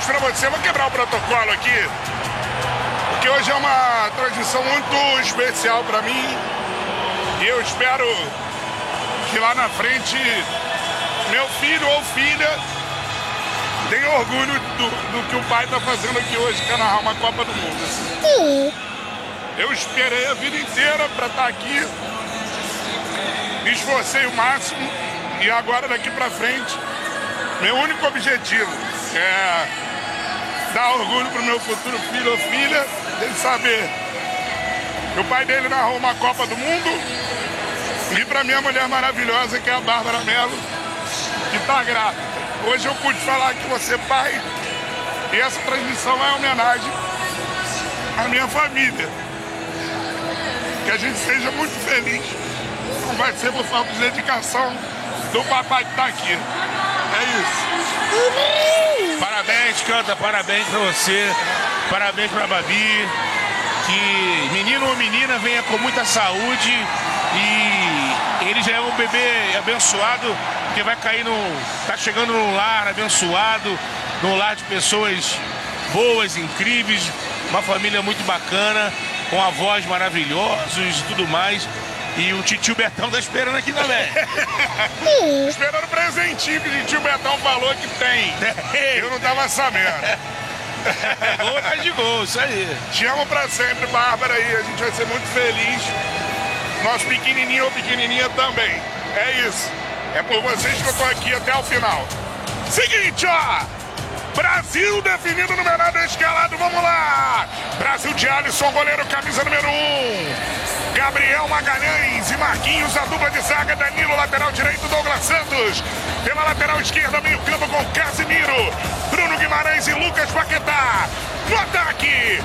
pra você. Vou quebrar o protocolo aqui, porque hoje é uma transmissão muito especial pra mim. E eu espero que lá na frente meu filho ou filha tenha orgulho do que o pai tá fazendo aqui hoje, que é narrar uma Copa do Mundo. Eu esperei a vida inteira pra estar aqui. Me esforcei o máximo. E agora, daqui pra frente, meu único objetivo é dar orgulho pro meu futuro filho ou filha, dele saber que o pai dele narrou uma Copa do Mundo, e pra minha mulher maravilhosa, que é a Bárbara Mello, que tá grávida. Hoje eu pude falar que você é pai, e essa transmissão é homenagem à minha família. Que a gente seja muito feliz. Não vai ser por falta de dedicação do papai que tá aqui. É isso. Parabéns, Canta, parabéns pra você. Parabéns pra Babi. Que menino ou menina venha com muita saúde. E ele já é um bebê abençoado, que vai cair tá chegando num lar abençoado, num lar de pessoas boas, incríveis, uma família muito bacana, com avós maravilhosos e tudo mais. E o titio Betão tá esperando aqui também. Esperando o presentinho que o titio Betão falou que tem. Eu não tava sabendo. Gol atrás de gol, isso aí. Te amo pra sempre, Bárbara, aí. A gente vai ser muito feliz. Nosso pequenininho ou pequenininha também. É isso. É por vocês que eu tô aqui até o final. Seguinte, ó. Brasil definido no numerado escalado, vamos lá! Brasil de Alisson, goleiro, camisa número 1. Gabriel Magalhães e Marquinhos, a dupla de zaga. Danilo, lateral direito, Douglas Santos. Pela lateral esquerda, meio campo com Casimiro, Bruno Guimarães e Lucas Paquetá. No ataque,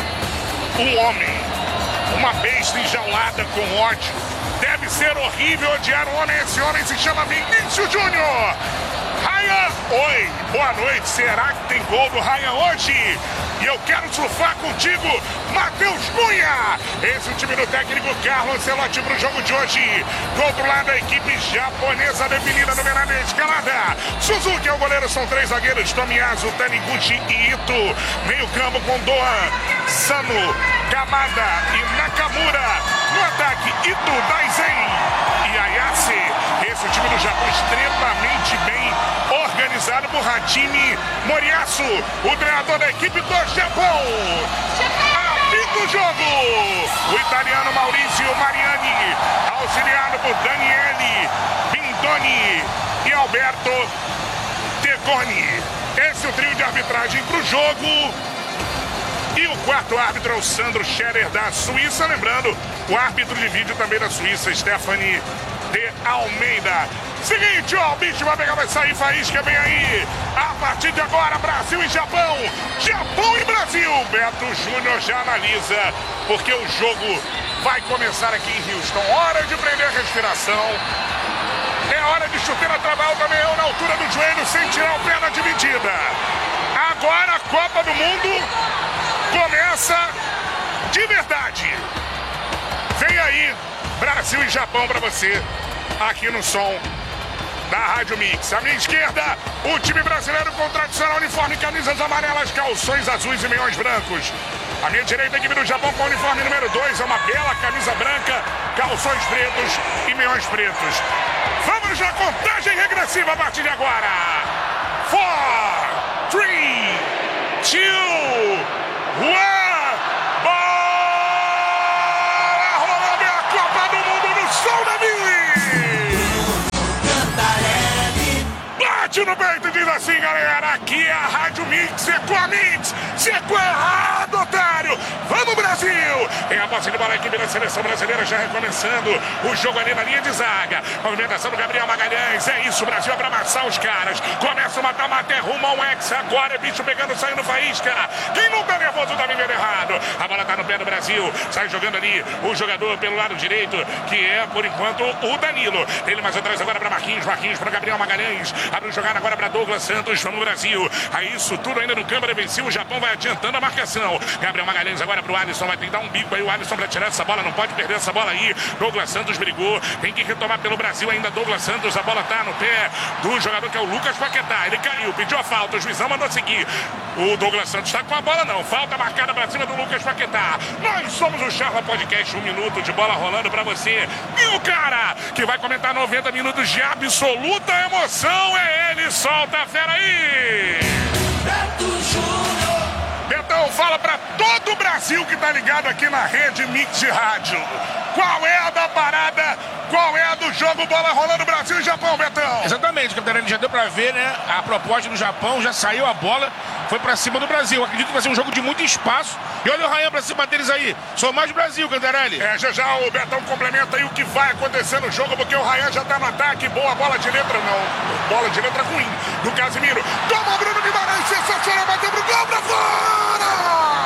um homem, uma besta enjaulada com ódio. Deve ser horrível odiar um homem. Esse homem se chama Vinícius Júnior. Ryan, oi, boa noite. Será que tem gol do Ryan hoje? E eu quero surfar contigo, Matheus Cunha. Esse é o time do técnico Carlos Ancelotti para o jogo de hoje. Do outro lado, a equipe japonesa definida no numerada escalada. Suzuki é o goleiro, são 3 zagueiros: Tomiyasu, Taniguchi e Ito. Meio campo com Doan, Sano, Kamada e Nakamura. No ataque, Ito, Daisen e Ayase. Esse é o time do Japão, extremamente bem organizado por Hajime Moriyasu, o treinador da equipe do Japão. Apita o jogo, o italiano Maurizio Mariani, auxiliado por Daniele Bindoni e Alberto Tegoni. Esse é o trio de arbitragem para o jogo. E o quarto árbitro é o Sandro Scherer, da Suíça. Lembrando, o árbitro de vídeo também da Suíça, Stephanie de Almeida. Seguinte, ó, o bicho vai pegar, vai sair faísca, vem aí. A partir de agora, Brasil e Japão. Japão e Brasil. Beto Júnior já analisa, porque o jogo vai começar aqui em Houston. Hora de prender a respiração. É hora de chuteira trabalho também, na altura do joelho, sem tirar o pé na dividida. Agora a Copa do Mundo começa de verdade. Vem aí, Brasil e Japão pra você, aqui no som da Rádio Mix. À minha esquerda, o time brasileiro com tradicional uniforme, camisas amarelas, calções azuis e meiões brancos. À minha direita, a equipe do Japão com o uniforme número 2, é uma bela camisa branca, calções pretos e meiões pretos. Vamos na contagem regressiva a partir de agora. 4, 3, 2, 1. No peito diz assim, galera, aqui é a Rádio Mix, é com a Mix, você é errado, otário. Vamos, Brasil! Tem a posse de bola, a equipe da seleção brasileira já recomeçando o jogo ali na linha de zaga. Movimentação do Gabriel Magalhães, é isso, Brasil é pra amassar os caras. Começa o mata-mata, é rumo ao ex, agora é bicho pegando, saindo faísca. Quem não tá nervoso tá vivendo errado. A bola tá no pé do Brasil, sai jogando ali o jogador pelo lado direito, que é, por enquanto, o Danilo. Ele mais atrás agora pra Marquinhos, Marquinhos pra Gabriel Magalhães, abre o jogada jogada agora para Douglas Santos, vamos Brasil. Aí isso tudo ainda no câmera vencido, o Japão vai adiantando a marcação. Gabriel Magalhães agora para o Alisson, vai tentar um bico aí, o Alisson para tirar essa bola, não pode perder essa bola aí. Douglas Santos brigou, tem que retomar pelo Brasil ainda Douglas Santos, a bola tá no pé do jogador que é o Lucas Paquetá, ele caiu, pediu a falta, o juizão mandou seguir. O Douglas Santos tá com a bola não, falta marcada para cima do Lucas Paquetá. Nós somos o Charla Podcast, 1 minuto de bola rolando para você. E o cara que vai comentar 90 minutos de absoluta emoção é ele, solta a fera aí! Beto Júnior. Betão, fala pra todo o Brasil que tá ligado aqui na rede Mix de Rádio. Qual é a da parada? Qual é a do jogo bola rolando Brasil e Japão, Betão? Exatamente, Capitão, já deu pra ver, né? A proposta do Japão, já saiu a bola, foi pra cima do Brasil. Acredito que vai ser um jogo de muito espaço. E olha o Ryan pra cima deles aí. Só mais Brasil, Cantarelli. Já o Betão complementa aí o que vai acontecer no jogo, porque o Ryan já tá no ataque. Boa bola de letra, não. Bola de letra ruim do Casimiro. Toma o Bruno Guimarães, sensacional, bateu pro gol, pra fora!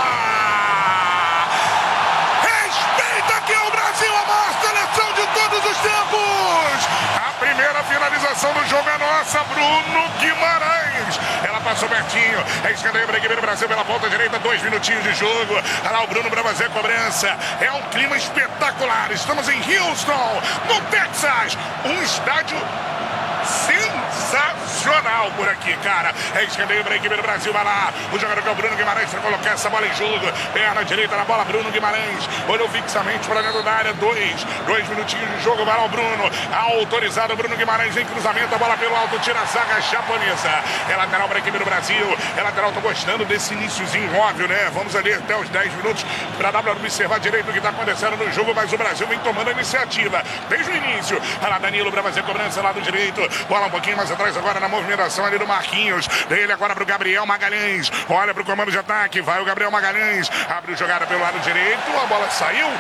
Respeita que é o Brasil, a maior seleção de todos os tempos! A primeira finalização do jogo é nossa, Bruno Guimarães. Ela passou pertinho, é escanteio para a equipe do Brasil pela ponta direita, 2 minutinhos de jogo. Olha lá o Bruno para fazer a cobrança. É um clima espetacular. Estamos em Houston, no Texas. Um estádio sensacional por aqui, cara. É escanteio para a equipe do Brasil. Vai lá, o jogador que é o Bruno Guimarães para colocar essa bola em jogo. Perna direita na bola, Bruno Guimarães. Olhou fixamente para dentro da área. 2 minutinhos de jogo. Vai lá o Bruno. Autorizado, Bruno Guimarães em cruzamento. A bola pelo alto, tira a zaga japonesa. É lateral para a equipe do Brasil. É lateral, tô gostando desse iniciozinho óbvio, né? Vamos ali até os 10 minutos para dar para observar direito o que está acontecendo no jogo. Mas o Brasil vem tomando a iniciativa desde o início. Olha lá Danilo para fazer a cobrança lá do direito. Bola um pouquinho mais atrás agora na movimentação ali do Marquinhos. Dele agora para o Gabriel Magalhães. Olha para o comando de ataque. Vai o Gabriel Magalhães. Abre o jogada pelo lado direito. A bola saiu.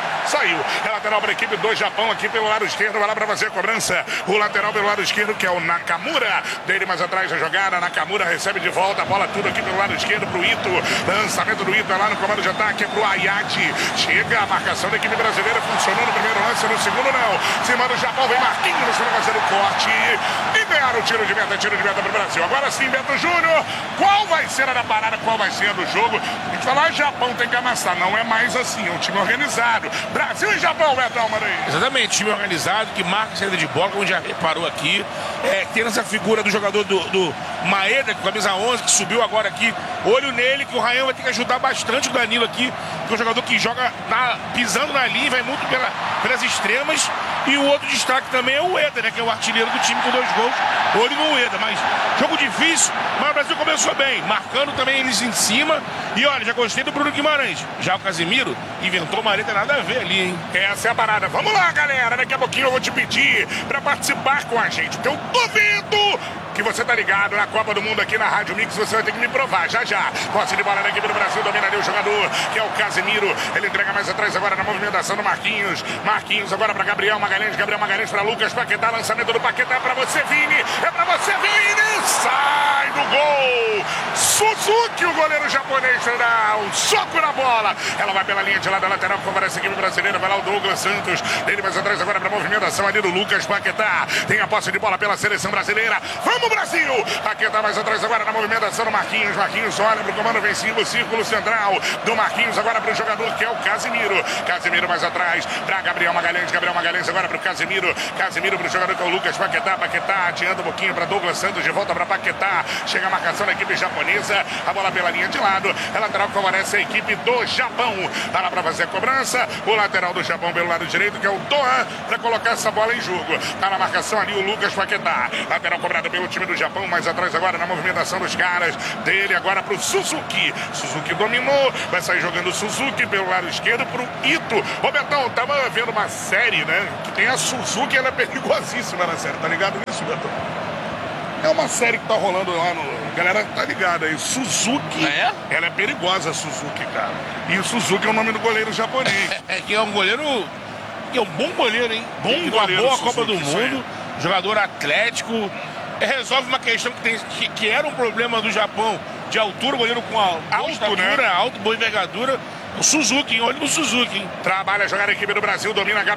É lateral para a equipe do Japão aqui pelo lado esquerdo. Vai lá para fazer a cobrança. O lateral pelo lado esquerdo que é o Nakamura. Dele mais atrás a jogada. Nakamura recebe de volta a bola tudo aqui pelo lado esquerdo para o Ito. Lançamento do Ito lá no comando de ataque. É para o Ayati. Chega a marcação da equipe brasileira. Funcionou no primeiro lance. No segundo não. Cima do Japão. Vem Marquinhos para fazer o corte. E ganharam o tiro de meta para o Brasil. Agora sim, Beto Júnior, qual vai ser a da parada, qual vai ser a do jogo? A gente fala, Japão tem que amassar, não é mais assim, é um time organizado. Brasil e Japão, Betão, mano aí. Exatamente, time organizado, que marca a saída de bola, como já reparou aqui. Tendo essa figura do jogador do Maeda, com a camisa 11, que subiu agora aqui. Olho nele, que o Ryan vai ter que ajudar bastante o Danilo aqui, que é um jogador que joga pisando na linha, vai muito pelas extremas. E o outro destaque também é o Ueda, né, que é o artilheiro do time com 2 gols. Olho no Ueda, mas jogo difícil, mas o Brasil começou bem, marcando também eles em cima. E olha, já gostei do Bruno Guimarães. Já o Casimiro inventou uma letra nada a ver ali, hein? Essa é a parada. Vamos lá, galera. Daqui a pouquinho eu vou te pedir pra participar com a gente, porque eu duvido que você tá ligado na Copa do Mundo aqui na Rádio Mix. Você vai ter que me provar já. Posse de bola da equipe do Brasil, domina ali o jogador, que é o Casimiro. Ele entrega mais atrás agora na movimentação do Marquinhos. Marquinhos agora para Gabriel Magalhães. Gabriel Magalhães para Lucas Paquetá. Lançamento do Paquetá é para você, Vini. É para você, Vini. Sai do gol. Suzuki, o goleiro japonês, dá um soco na bola. Ela vai pela linha de lado da lateral, favorece a equipe brasileira. Vai lá o Douglas Santos. Ele mais atrás agora para a movimentação ali do Lucas Paquetá. Tem a posse de bola pela seleção brasileira. Vamos, Brasil! Paquetá mais atrás agora na movimentação do Marquinhos. Marquinhos olha para o comando vencido, círculo central do Marquinhos agora para o jogador que é o Casimiro. Casimiro mais atrás para Gabriel Magalhães. Gabriel Magalhães agora para o Casimiro. Casimiro para o jogador que é o Lucas Paquetá. Paquetá tirando um pouquinho para Douglas Santos, de volta para Paquetá. Chega a marcação da equipe japonesa. A bola pela linha de lado. É lateral que favorece a equipe do Japão. Tá lá para fazer a cobrança. O lateral do Japão pelo lado direito, que é o Doan, para colocar essa bola em jogo. Tá na marcação ali o Lucas Paquetá. Lateral cobrado pelo time do Japão. Mais atrás agora na movimentação dos caras. Dele agora para o Suzuki. Suzuki dominou. Vai sair jogando o Suzuki pelo lado esquerdo para o Ito. Ô Betão, tava vendo uma série, né? Que tem a Suzuki, ela é perigosíssima na série. Tá ligado nisso, Betão? É uma série que tá rolando lá no... A galera tá ligada aí. Suzuki. Ela é perigosa, a Suzuki, cara. E o Suzuki é o nome do goleiro japonês. Que é um goleiro... Que é um bom goleiro, hein? Bom uma goleiro, boa Suzuki, Copa do Mundo. Jogador atlético. Resolve uma questão que era um problema do Japão. De altura, goleiro com alta estatura, né? alto, boa envergadura. O Suzuki, hein? Olha no Suzuki, hein? Trabalha a jogada a equipe do Brasil, domina a